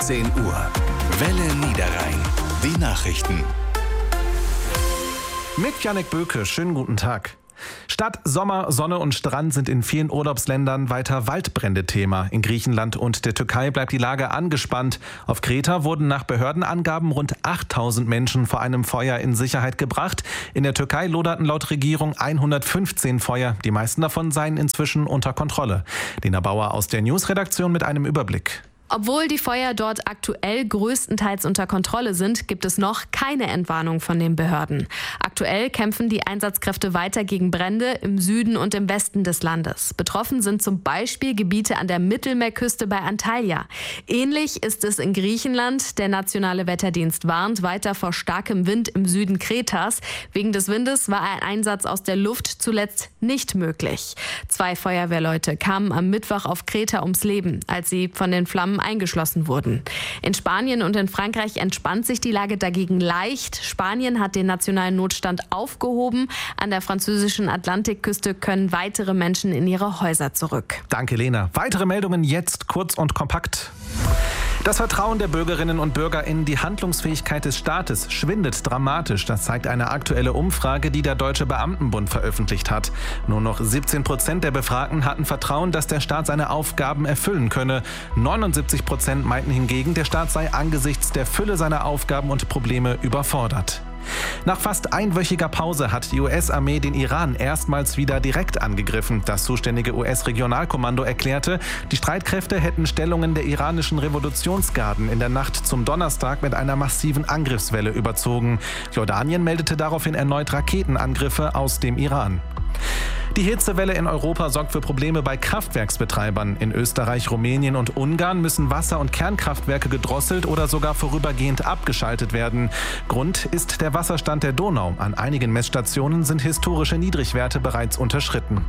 15 Uhr. Welle Niederrhein. Die Nachrichten. Mit Jannik Böke, schönen guten Tag. Statt Sommer, Sonne und Strand sind in vielen Urlaubsländern weiter Waldbrände Thema. In Griechenland und der Türkei bleibt die Lage angespannt. Auf Kreta wurden nach Behördenangaben rund 8000 Menschen vor einem Feuer in Sicherheit gebracht. In der Türkei loderten laut Regierung 115 Feuer. Die meisten davon seien inzwischen unter Kontrolle. Lena Bauer aus der Newsredaktion mit einem Überblick. Obwohl die Feuer dort aktuell größtenteils unter Kontrolle sind, gibt es noch keine Entwarnung von den Behörden. Aktuell kämpfen die Einsatzkräfte weiter gegen Brände im Süden und im Westen des Landes. Betroffen sind zum Beispiel Gebiete an der Mittelmeerküste bei Antalya. Ähnlich ist es in Griechenland. Der nationale Wetterdienst warnt weiter vor starkem Wind im Süden Kretas. Wegen des Windes war ein Einsatz aus der Luft zuletzt nicht möglich. 2 Feuerwehrleute kamen am Mittwoch auf Kreta ums Leben, als sie von den Flammen eingeschlossen wurden. In Spanien und in Frankreich entspannt sich die Lage dagegen leicht. Spanien hat den nationalen Notstand aufgehoben. An der französischen Atlantikküste können weitere Menschen in ihre Häuser zurück. Danke, Lena. Weitere Meldungen jetzt kurz und kompakt. Das Vertrauen der Bürgerinnen und Bürger in die Handlungsfähigkeit des Staates schwindet dramatisch. Das zeigt eine aktuelle Umfrage, die der Deutsche Beamtenbund veröffentlicht hat. Nur noch 17% der Befragten hatten Vertrauen, dass der Staat seine Aufgaben erfüllen könne. 79% meinten hingegen, der Staat sei angesichts der Fülle seiner Aufgaben und Probleme überfordert. Nach fast einwöchiger Pause hat die US-Armee den Iran erstmals wieder direkt angegriffen. Das zuständige US-Regionalkommando erklärte, die Streitkräfte hätten Stellungen der iranischen Revolutionsgarden in der Nacht zum Donnerstag mit einer massiven Angriffswelle überzogen. Jordanien meldete daraufhin erneut Raketenangriffe aus dem Iran. Die Hitzewelle in Europa sorgt für Probleme bei Kraftwerksbetreibern. In Österreich, Rumänien und Ungarn müssen Wasser- und Kernkraftwerke gedrosselt oder sogar vorübergehend abgeschaltet werden. Grund ist der Wasserstand der Donau. An einigen Messstationen sind historische Niedrigwerte bereits unterschritten.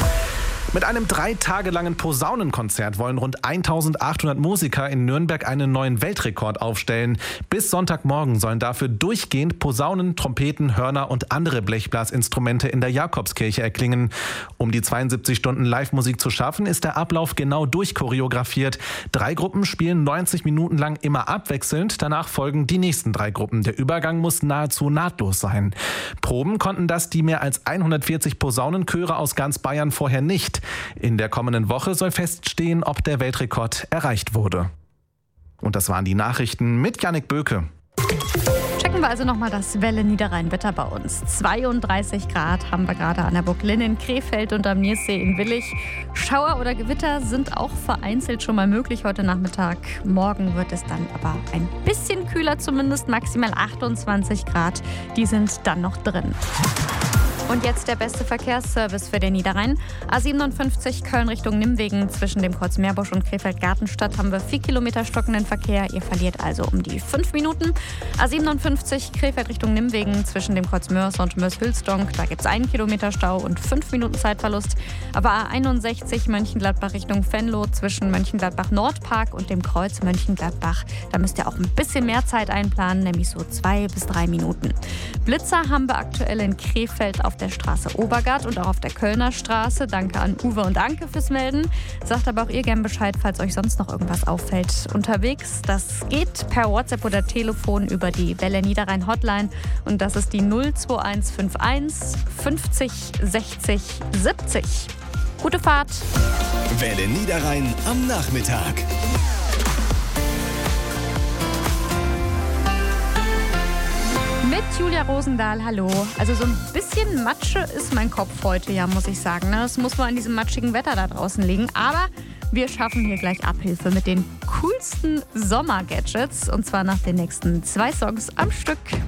Mit einem 3 Tage langen Posaunenkonzert wollen rund 1800 Musiker in Nürnberg einen neuen Weltrekord aufstellen. Bis Sonntagmorgen sollen dafür durchgehend Posaunen, Trompeten, Hörner und andere Blechblasinstrumente in der Jakobskirche erklingen. Um die 72 Stunden Live-Musik zu schaffen, ist der Ablauf genau durchchoreografiert. 3 Gruppen spielen 90 Minuten lang immer abwechselnd. Danach folgen die nächsten 3 Gruppen. Der Übergang muss nahezu nahtlos sein. Proben konnten das die mehr als 140 Posaunenchöre aus ganz Bayern vorher nicht. In der kommenden Woche soll feststehen, ob der Weltrekord erreicht wurde. Und das waren die Nachrichten mit Jannik Böke. Checken wir also nochmal das Welle Niederrhein-Wetter bei uns. 32 Grad haben wir gerade an der Burg Linn in Krefeld und am Niersee in Willich. Schauer oder Gewitter sind auch vereinzelt schon mal möglich heute Nachmittag. Morgen wird es dann aber ein bisschen kühler, zumindest maximal 28 Grad. Die sind dann noch drin. Und jetzt der beste Verkehrsservice für den Niederrhein. A57 Köln Richtung Nimwegen. Zwischen dem Kreuz Meerbusch und Krefeld-Gartenstadt haben wir 4 Kilometer stockenden Verkehr. Ihr verliert also um die 5 Minuten. A57 Krefeld Richtung Nimwegen. Zwischen dem Kreuz Mörs und Mörs-Hülsdonk. Da gibt es 1 Kilometer Stau und 5 Minuten Zeitverlust. Aber A61 Mönchengladbach Richtung Venlo. Zwischen Mönchengladbach-Nordpark und dem Kreuz Mönchengladbach. Da müsst ihr auch ein bisschen mehr Zeit einplanen, nämlich so 2 bis 3 Minuten. Blitzer haben wir aktuell in Krefeld auf der Straße Obergard und auch auf der Kölner Straße. Danke an Uwe und Anke fürs Melden. Sagt aber auch ihr gern Bescheid, falls euch sonst noch irgendwas auffällt unterwegs. Das geht per WhatsApp oder Telefon über die Welle Niederrhein Hotline und das ist die 02151 50 60 70. Gute Fahrt! Welle Niederrhein am Nachmittag. Mit Julia Rosendahl, hallo. Also so ein bisschen Matsche ist mein Kopf heute, ja, muss ich sagen. Das muss man an diesem matschigen Wetter da draußen liegen. Aber wir schaffen hier gleich Abhilfe mit den coolsten Sommer-Gadgets. Und zwar nach den nächsten 2 Songs am Stück.